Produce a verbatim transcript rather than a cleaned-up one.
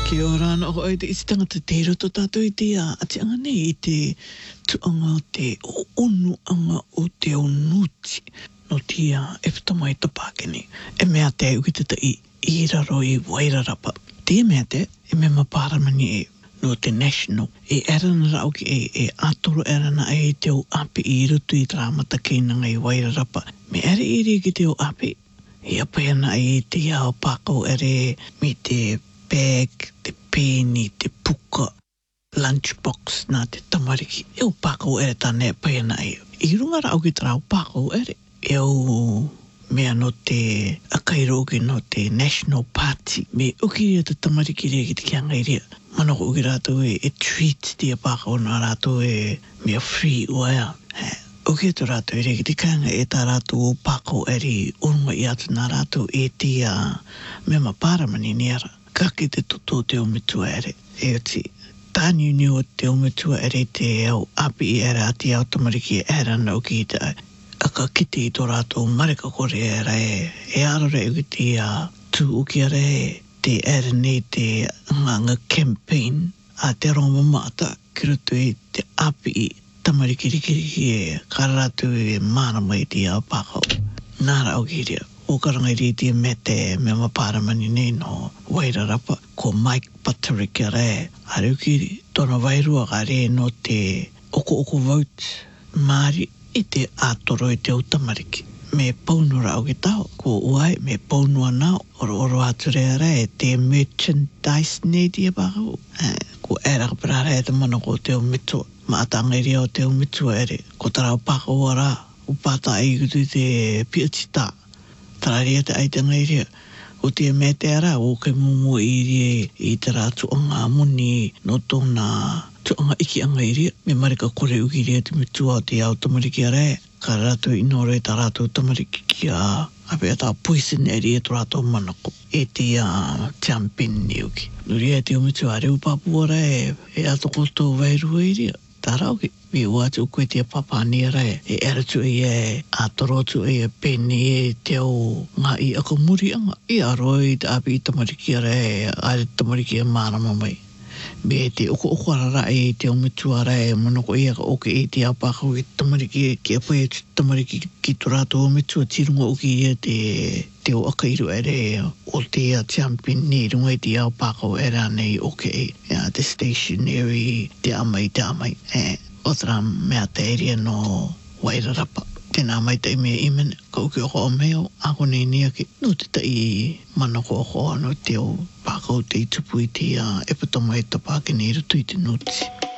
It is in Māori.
Kia ora ana o te isi tangata te roto tātou i te a ati anga nei i te tuanga o te o onu anga o te o nuti no te a e whatamai ta Pākeni. E mea te uki te i i raro i Wairarapa. Te mea te e mea maparamani e no te national. E erana rau ki e, e atoro erana e te o api i rutu i tramata keinanga i Wairarapa. Me ere iri ki te o api. E apayana e te ao pākau ere mi te bag, te pēni, te puka, lunchbox nā te tamariki. E o pākau ere tāne apayana e. I runga rau ki trau pākau ere. E o mea no te akairogi no te National Party. Me ukiria te tamariki rea ki te kianga i rea. Mana ko uki rātou e, e treat tia pākau nā rātou e mea free oea. Uki atu rātou e rea ki te kianga e tā rātou o pākau eri urunga i atu nā rātou e tia mea maparamani niara. Kaki te toto te omitua ere. E ati tāni ni o te omitua ere te au api i era ati au tamariki e era nau ki te aka kite i tō rātou marika kore era e e arore uki te a tū uki are te era nei te nganga campaign a te ronga mata ki rutu i te api i tamariki rikiriki e karatu e mana mai te au pākau. Nāra au ki rea. O karanga i te me te me maparamani nei no Wairarapa ko Mike Patrick re arukiri tona wairua ka re no te oko oko vote mari i te atoro i te utamariki me paunura au ki tau ko uai me paunua nao oro oro atu rea re te merchandise nei tia pākau ko era ka parara e te mana ko te o mitua ma atanga i rea o te o mitua ere ko tarau pākau ara upata i kutu te piatita Tararia te aitanga i rea. O te me te ara, o ke mumu i rea i te rā tuanga muni no tōna tuanga iki anga i rea. Me marika kore uki rea te mitua o te au tamariki a rea. Ka rātou inore tā rātou tamariki ki a apea tā poison e rea tō rātou manako. E te uh, champion ni uki. No rea te o mitua a reu papua rea e ato koto wairua i rea. Tā rau ki. Me ua tu koe te papani ara e. E era tu e e atoro tu e e pene e te o ngā i ako muri anga. I aroi te api i tamariki ara e a tamariki e marama mai. Me te oko oko arara e te o mitu ara e manoko e aka oke e te apakau i tamariki e ki apai e tamariki ki to rato o mitu a tirunga oki e te te o akairu ere o te a champion ni runga i te apakau era nei oke e. Yeah, the stationary te amai te amai. Eh. O tera mea te eria no Wairarapa. Tēnā mai te mea imene, ka uki oko o meo, ako nei niaki. No te tai manako oko ano te o pākau te i tupu i te uh, epatama e ta Pākeni i rutu i te nuti.